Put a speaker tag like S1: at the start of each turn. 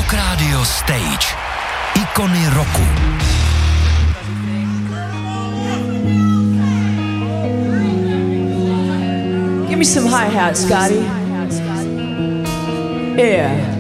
S1: Rock Radio Stage. Ikony roku.
S2: Give me some hi-hats, Scotty. Yeah.